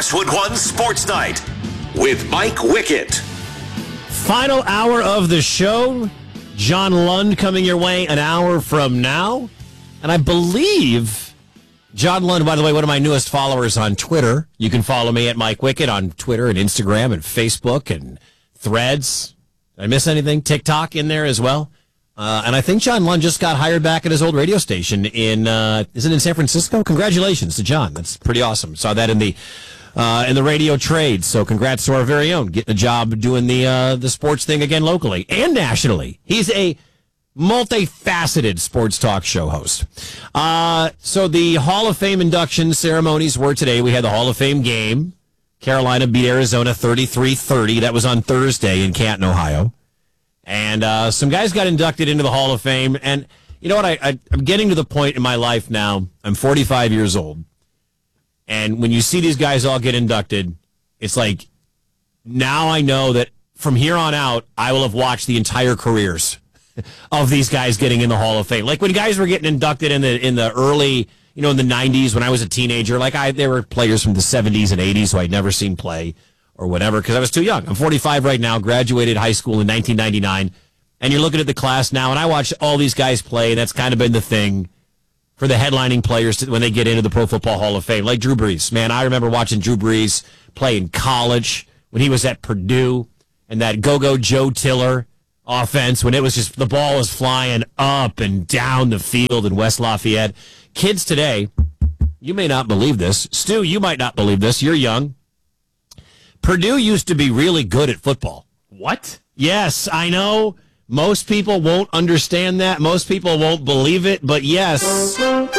Wood One Sports Night with Mike Wickett. Final hour of the show. John Lund coming your way an hour from now. And I believe John Lund, by the way, one of my newest followers on Twitter. You can follow me at Mike Wickett on Twitter and Instagram and Facebook and Threads. Did I miss anything? TikTok in there as well. And I think John Lund just got hired back at his old radio station is it in San Francisco? Congratulations to John. That's pretty awesome. Saw that in the radio trade. So congrats to our very own getting a job doing the sports thing again locally and nationally. He's a multifaceted sports talk show host. So the Hall of Fame induction ceremonies were today. We had the Hall of Fame game. Carolina beat Arizona 33-30. That was on Thursday in Canton, Ohio. And some guys got inducted into the Hall of Fame. And you know what? I'm getting to the point in my life now. I'm 45 years old. And when you see these guys all get inducted, it's like, now I know that from here on out, I will have watched the entire careers of these guys getting in the Hall of Fame. Like when guys were getting inducted in the early, in the 90s when I was a teenager, there were players from the 70s and 80s who I'd never seen play or whatever because I was too young. I'm 45 right now, graduated high school in 1999, and you're looking at the class now, and I watch all these guys play, and that's kind of been the thing for the headlining players when they get into the Pro Football Hall of Fame, like Drew Brees. Man, I remember watching Drew Brees play in college when he was at Purdue, and that Go-Go Joe Tiller offense when it was just the ball was flying up and down the field in West Lafayette. Kids today, you may not believe this. Stu, you might not believe this. You're young. Purdue used to be really good at football. What? Yes, I know. Most people won't understand that. Most people won't believe it. But yes,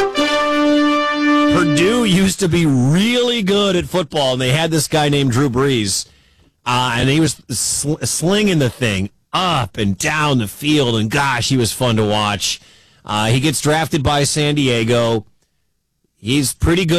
Purdue used to be really good at football. And they had this guy named Drew Brees. And he was slinging the thing up and down the field. And gosh, he was fun to watch. He gets drafted by San Diego. He's pretty good.